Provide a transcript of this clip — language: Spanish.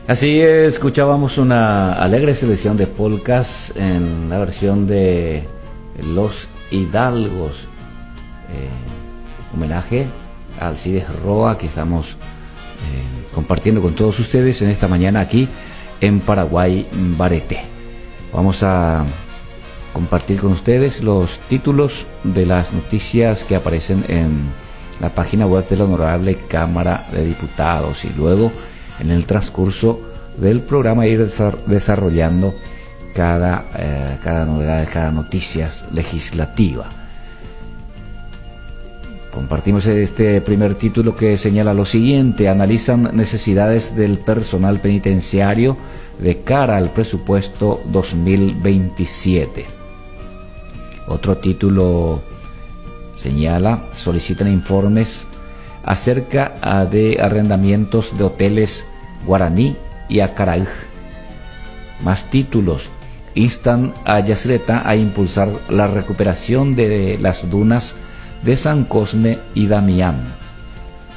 Así escuchábamos una alegre selección de polcas en la versión de Los Hidalgos, homenaje a Alcides Roa, que estamos compartiendo con todos ustedes en esta mañana aquí en Paraguay Bareté. Vamos a compartir con ustedes los títulos de las noticias que aparecen en la página web de la Honorable Cámara de Diputados, y luego en el transcurso del programa ir desarrollando cada novedad, cada noticias legislativa. Compartimos este primer título que señala lo siguiente: analizan necesidades del personal penitenciario de cara al presupuesto 2027. Otro título señala, solicitan informes acerca de arrendamientos de hoteles Guaraní y Acaraj. Más títulos, instan a Yacyretá a impulsar la recuperación de las dunas de San Cosme y Damián.